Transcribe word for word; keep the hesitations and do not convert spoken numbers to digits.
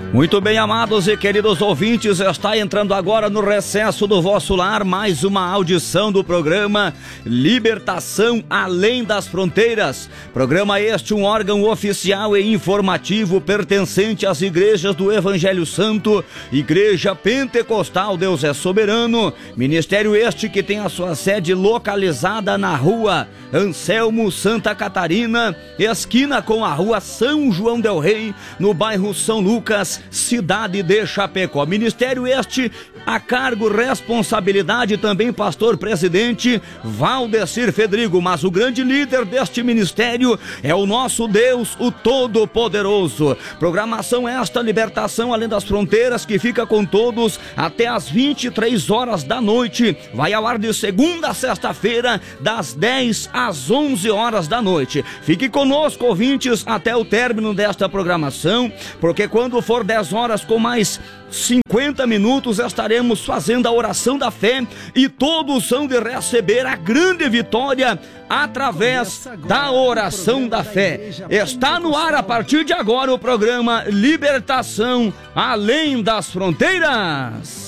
Muito bem, amados e queridos ouvintes, está entrando agora no recesso do vosso lar mais uma audição do programa Libertação Além das Fronteiras. Programa este, um órgão oficial e informativo pertencente às igrejas do Evangelho Santo, Igreja Pentecostal Deus é Soberano, ministério este que tem a sua sede localizada na rua Anselmo Santa Catarina, esquina com a rua São João del Rei, no bairro São Lucas, cidade de Chapecó. Ministério este a cargo, responsabilidade também pastor presidente Valdecir Fedrigo, mas o grande líder deste ministério é o nosso Deus, o Todo-Poderoso. Programação esta, Libertação Além das Fronteiras, que fica com todos até às vinte e três horas da noite. Vai ao ar de segunda a sexta-feira, das dez às onze horas da noite. Fique conosco, ouvintes, até o término desta programação, porque quando for dez horas com mais cinquenta minutos estaremos fazendo a oração da fé e todos hão de receber a grande vitória através da oração da fé. Está no ar a partir de agora o programa Libertação Além das Fronteiras.